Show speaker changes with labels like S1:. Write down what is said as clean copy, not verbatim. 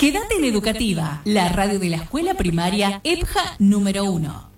S1: Quédate en Educativa, la radio de la escuela primaria EPJA número 1.